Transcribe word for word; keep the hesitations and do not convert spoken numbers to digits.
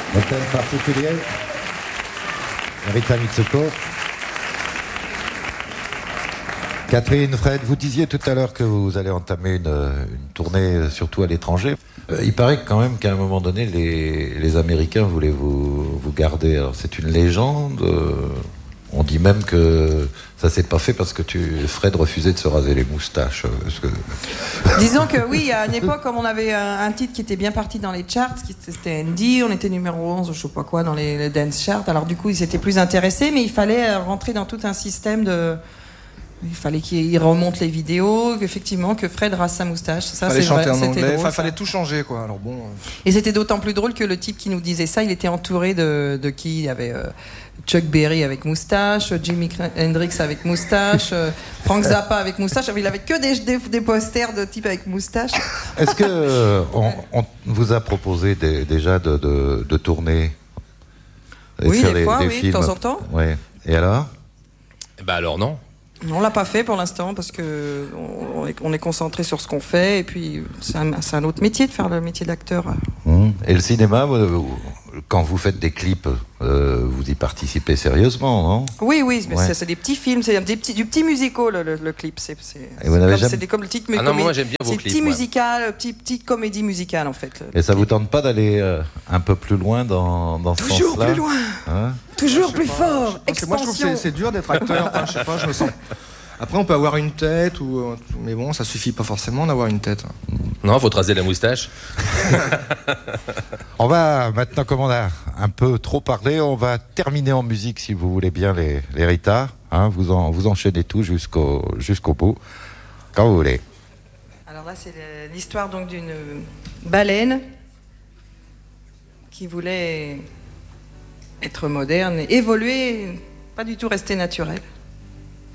Un thème particulier, Rita Mitsuko. Catherine, Fred, vous disiez tout à l'heure que vous allez entamer une, une tournée surtout à l'étranger. Euh, il paraît quand même qu'à un moment donné, les, les Américains voulaient vous, vous garder. Alors c'est une légende. Euh, on dit même que ça s'est pas fait parce que tu, Fred refusait de se raser les moustaches. Parce que... Disons que oui, à une époque, comme on avait un, un titre qui était bien parti dans les charts, c'était Andy, on était numéro onze, je sais pas quoi, dans les, les dance charts. Alors du coup, ils étaient plus intéressés, mais il fallait rentrer dans tout un système de... Il fallait qu'il remonte les vidéos, qu'effectivement, que Fred rase sa moustache. Ça, fallait c'est chanter vrai, en anglais, drôle, enfin, fallait tout changer, quoi. Alors bon. Et c'était d'autant plus drôle que le type qui nous disait ça, il était entouré de, de qui? Il y avait euh, Chuck Berry avec moustache, Jimi Hendrix avec moustache, euh, Frank Zappa avec moustache. Il avait que des, des, des posters de types avec moustache. Est-ce que euh, on, on vous a proposé des, déjà de, de, de tourner et Oui, de faire des des, fois, des oui, films. de temps en temps. Oui. Et alors? Bah alors non. On l'a pas fait pour l'instant parce que on est, on est concentré sur ce qu'on fait et puis c'est un, c'est un autre métier de faire le métier d'acteur. Mmh. Et le cinéma, vous, quand vous faites des clips, euh, vous y participez sérieusement, non? Oui, oui, mais Ouais. c'est, c'est des petits films, c'est des petits, du petit musical le, le, le clip. C'est, c'est, Et vous c'est n'avez comme, jamais- c'est des- comme le titre. Ah non, moi, j'aime bien vos c'est clips, petit moi. musical, petit, petite comédie musicale en fait. Et ça vous tente pas d'aller euh, un peu plus loin dans, dans ce Toujours sens-là? plus loin, Hein? toujours plus fort. Parce que moi, je trouve que Expansion. c'est, c'est dur d'être acteur. Enfin, je sais pas, je me sens. Après, on peut avoir une tête, ou, euh, mais bon, ça suffit pas forcément d'avoir une tête. Non, faut te raser la moustache. On va maintenant, comme on a un peu trop parlé, on va terminer en musique, si vous voulez bien, les, les Rita. Hein, vous, en, vous enchaînez tout jusqu'au, jusqu'au bout, quand vous voulez. Alors là, c'est le- l'histoire donc d'une baleine qui voulait être moderne et évoluer, pas du tout rester naturelle.